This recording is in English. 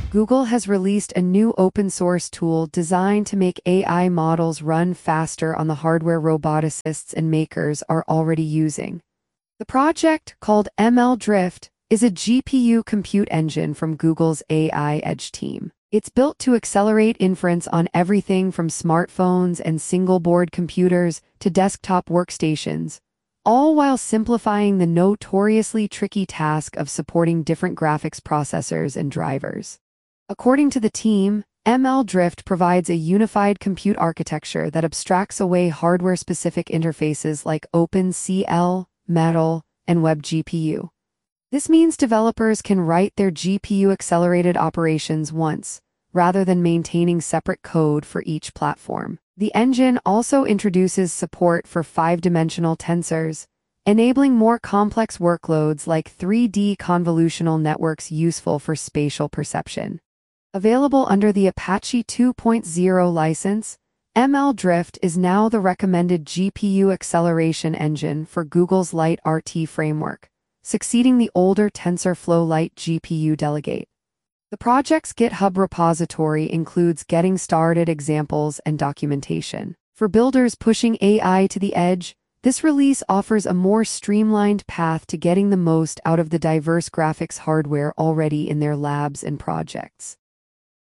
Google has released a new open-source tool designed to make AI models run faster on the hardware roboticists and makers are already using. The project, called ML Drift, is a GPU compute engine from Google's AI Edge team. It's built to accelerate inference on everything from smartphones and single-board computers to desktop workstations, all while simplifying the notoriously tricky task of supporting different graphics processors and drivers. According to the team, ML Drift provides a unified compute architecture that abstracts away hardware-specific interfaces like OpenCL, Metal, and WebGPU. This means developers can write their GPU-accelerated operations once, rather than maintaining separate code for each platform. The engine also introduces support for 5-dimensional tensors, enabling more complex workloads like 3D convolutional networks useful for spatial perception. Available under the Apache 2.0 license, ML Drift is now the recommended GPU acceleration engine for Google's Lite-RT framework, succeeding the older TensorFlow Lite GPU Delegate. The project's GitHub repository includes getting started examples and documentation. For builders pushing AI to the edge, this release offers a more streamlined path to getting the most out of the diverse graphics hardware already in their labs and projects.